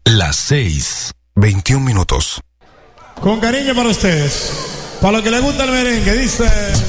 Las 6:21. Con cariño para ustedes. Para los que les gusta el merengue, dice...